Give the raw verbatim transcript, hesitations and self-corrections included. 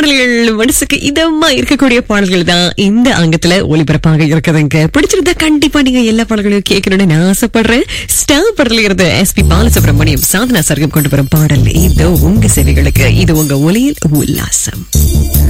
பாடல்கள் மனசுக்கு இதமா இருக்கக்கூடிய பாடல்கள் தான் இந்த அங்கத்துல ஒளிபரப்பாக இருக்குதுங்க. பிடிச்சிருந்தா கண்டிப்பா நீங்க எல்லா பாடல்களையும் கேட்கணும்னு நான் ஆசைப்படுறேன். ஸ்டார் படத்துல இருந்து எஸ் பி பாலசுப்ரமணியம் சாதனா சர்க்கம் கொண்டு வரும் பாடல் இதோ உங்க செவிகளுக்கு. இது உங்க ஒலியில் உல்லாசம்.